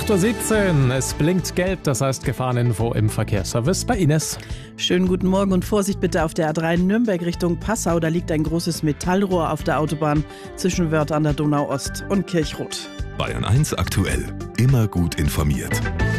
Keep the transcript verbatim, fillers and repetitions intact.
acht Uhr siebzehn, es blinkt gelb, das heißt Gefahreninfo im Verkehrsservice bei Ines. Schönen guten Morgen und Vorsicht bitte auf der A drei Nürnberg Richtung Passau. Da liegt ein großes Metallrohr auf der Autobahn zwischen Wörth an der Donau Ost und Kirchroth. Bayern eins aktuell. Immer gut informiert.